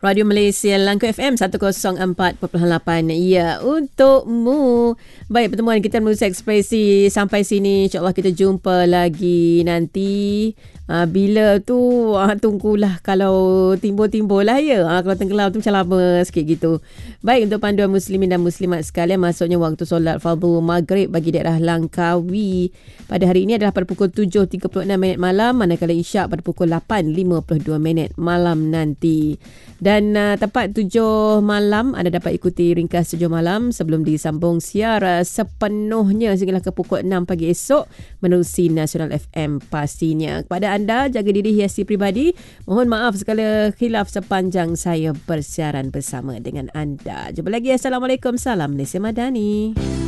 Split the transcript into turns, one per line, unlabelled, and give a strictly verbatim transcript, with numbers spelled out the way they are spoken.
Radio Malaysia Langkawi F M seratus empat perpuluhan lapan. Ya, untukmu. Baik, pertemuan kita Menulis Ekspresi sampai sini. InsyaAllah kita jumpa lagi nanti. Ha, bila tu, ha, tunggulah kalau timbul-timbul lah ya. Ha, kalau tenggelam tu macam lama sikit gitu. Baik, untuk panduan muslimin dan muslimat sekalian, masuknya waktu solat fardu maghrib bagi daerah Langkawi pada hari ini adalah pada pukul tujuh tiga puluh enam minit malam, manakala isyak pada pukul lapan lima puluh dua minit malam nanti. Dan uh, tepat tujuh malam anda dapat ikuti ringkas tujuh malam sebelum disambung siar uh, sepenuhnya sehinggalah ke pukul enam pagi esok menerusi Nasional F M pastinya. Kepada anda, jaga diri, hiasi pribadi. Mohon maaf segala khilaf sepanjang saya bersiaran bersama dengan anda. Jumpa lagi. Assalamualaikum. Salam Malaysia Madani.